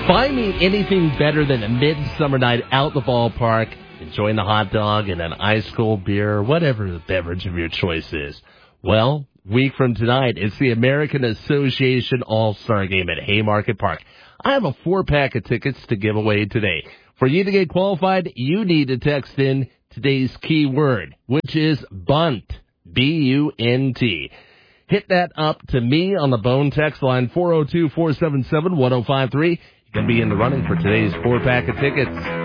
Finding anything better than a midsummer night out the ballpark, enjoying the hot dog and an ice-cold beer, whatever the beverage of your choice is. Well, week from tonight, it's the American Association All-Star Game at Haymarket Park. I have a 4-pack of tickets to give away today. For you to get qualified, you need to text in today's key word, which is bunt, B-U-N-T. Hit that up to me on the Bone text line 402-477-1053. You can be in the running for today's 4-pack of tickets.